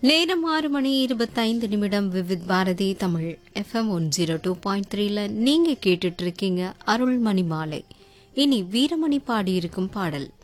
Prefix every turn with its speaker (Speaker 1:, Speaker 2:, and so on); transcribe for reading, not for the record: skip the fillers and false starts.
Speaker 1: நேரம் 6:25 விவித் பாரதி தமிழ் FM 102.3ல நீங்க கேட்டுட்டு இருக்கீங்க அருள்மணி மாலை. இனி வீரமணி பாடியிருக்கும் பாடல்.